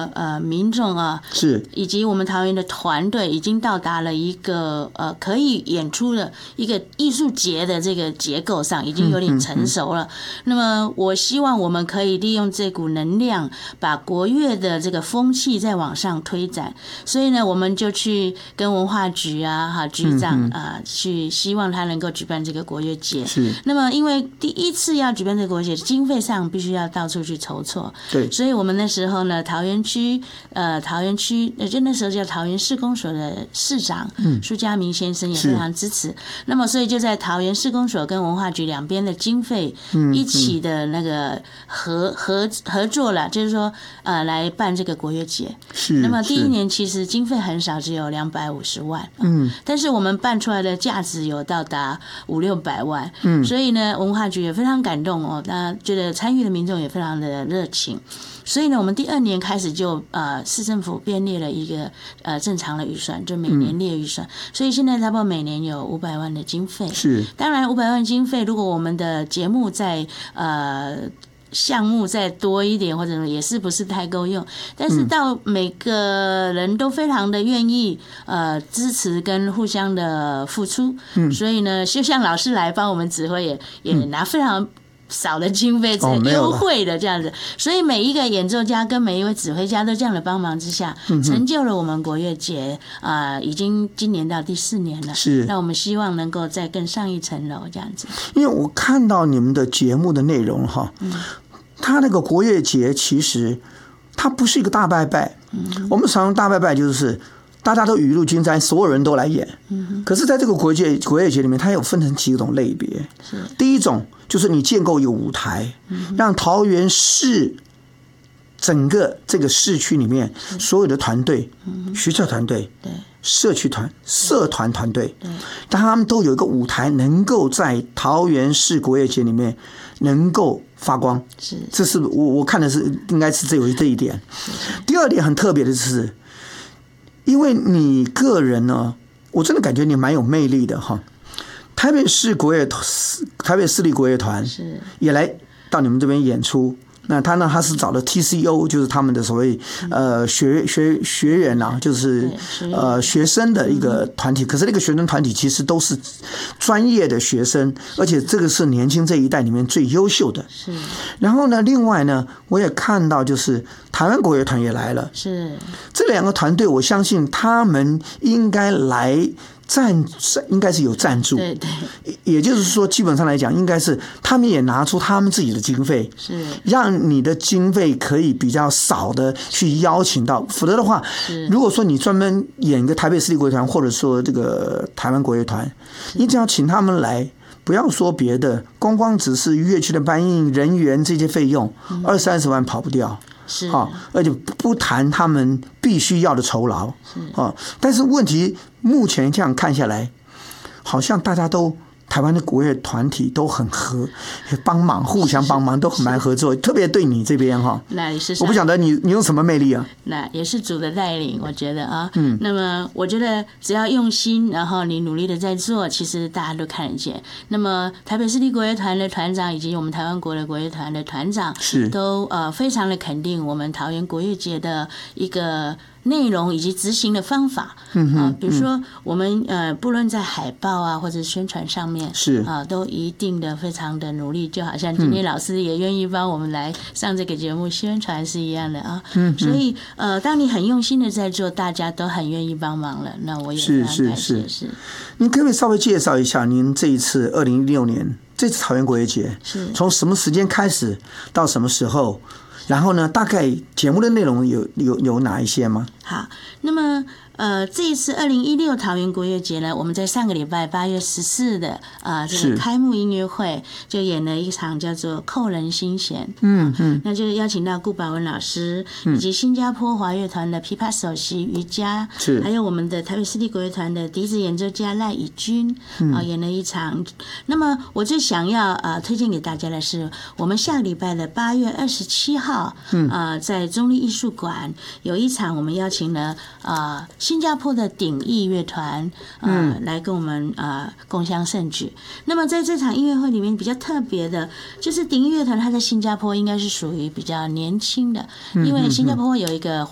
的民众啊， 是以及我们桃园的团队已经到达了一个可以演出的一个艺术节的这个结构上，已经有点成熟了。那么我希望我们可以利用这股能量，把国乐的这个风气再往上推展。所以呢，我们就去跟文化局局长去希望他能够举办这个国乐节。 是。 那么因为第一次要举办这个国乐节，经费上必须要到处去筹措。 对。 所以我们那时候呢，桃园区就那时候叫桃园市公所的市长苏家明先生也非常支持。那么所以就在桃园市公所跟文化局两边的经费一起的那个合作了，就是说来办这个国乐节。 是。 那么第一年其实经费很少，只有250万。但是我们办出来的价值有到达500-600万。所以呢，文化局也非常感动哦，那觉得参与的民众也非常的热情。所以呢，我们第2年开始就市政府编列了一个正常的预算，就每年列预算。所以现在差不多每年有500万的经费。是。当然500万经费，如果我们的节目在项目再多一点，或者也是不是太够用，但是到每个人都非常的愿意支持跟互相的付出。所以呢，就像老师来帮我们指挥，也拿非常少的经费，优惠的这样子，所以每一个演奏家跟每一位指挥家都这样的帮忙之下，成就了我们国乐节已经今年到第4年了。是，那我们希望能够再更上一层楼这样子。 因为我看到你们的节目的内容哈，它那个国乐节其实它不是一个大拜拜，我们常用大拜拜就是大家都雨露均沾，所有人都来演。可是在这个国乐节里面，它有分成几种类别。第一种就是你建构一个舞台，让桃园市整个这个市区里面所有的团队，学校团队、社区团、社团团队，但他们都有一个舞台，能够在桃园市国乐节里面能够发光。这是我看的是应该是有这一点。第二点很特别的是，因为你个人呢，我真的感觉你蛮有魅力的哈。台北市立国乐团也来到你们这边演出。那他是找了 TCO， 就是他们的所谓学员啊，就是学生的一个团体。可是那个学生团体其实都是专业的学生，而且这个是年轻这一代里面最优秀的。是。然后呢，另外呢，我也看到就是台湾国乐团也来了。是。这2个团队，我相信他们应该来。应该是有赞助，对，也就是说，基本上来讲，应该是他们也拿出他们自己的经费，是让你的经费可以比较少的去邀请到，否则的话，如果说你专门演一个台北市立国乐团，或者说这个台湾国乐团，你只要请他们来，不要说别的，光只是乐器的搬运、人员这些费用，20-30万跑不掉。是啊，而且不谈他们必须要的酬劳啊。但是问题目前这样看下来，好像大家都台湾的国乐团体都很帮忙，互相帮忙，都很蛮合作。特别对你这边哈，那也是我不晓得你有什么魅力啊？那也是主的带领，我觉得啊，那么我觉得只要用心，然后你努力的在做，其实大家都看得见。那么台北市立国乐团的团长以及我们台湾国乐团的团长都非常的肯定我们桃园国乐节的一个内容以及执行的方法。比如说我们不论在海报啊或者宣传上面都一定的非常的努力，就好像今天老师也愿意帮我们来上这个节目宣传是一样的啊。所以当你很用心的在做，大家都很愿意帮忙了，那我也非常感谢。是您可不可以稍微介绍一下您这一次2016年这次桃园国乐节是从什么时间开始到什么时候？然后呢，大概节目的内容有哪一些吗？ 好，那么这一次2016桃园国乐节呢，我们在上个礼拜8月14的这个开幕音乐会就演了一场叫做《扣人心弦》。那就邀请到顾宝文老师以及新加坡华乐团的琵琶首席瑜伽，还有我们的台北市立国乐团的笛子演奏家赖以君演了一场。那么我最想要推荐给大家的是，我们下个礼拜的8月27号在中立艺术馆有一场，我们邀请了新加坡的鼎艺乐团来跟我们共襄盛举。那么在这场音乐会里面比较特别的就是鼎艺乐团，它在新加坡应该是属于比较年轻的，因为新加坡有一个